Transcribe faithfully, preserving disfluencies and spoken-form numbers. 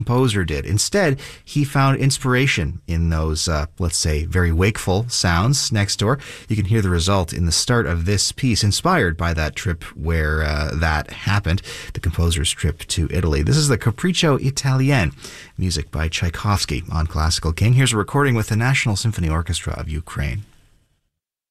composer did. Instead, he found inspiration in those, uh, let's say, very wakeful sounds next door. You can hear the result in the start of this piece, inspired by that trip where uh, that happened, the composer's trip to Italy. This is the Capriccio Italien, music by Tchaikovsky on Classical King. Here's a recording with the National Symphony Orchestra of Ukraine.